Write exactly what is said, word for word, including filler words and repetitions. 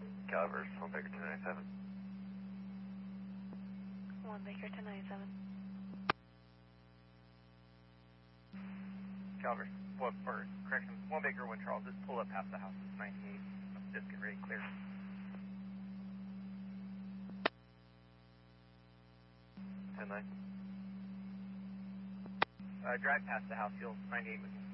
Calvers, one Baker ten ninety-seven. one Baker ten ninety-seven. Calvers, what, or correction, one Baker, one Charles, just pull up past the house, it's ninety-eight. Just get ready, clear. ten nine. Uh, drive past the house, you'll ninety-eight with me.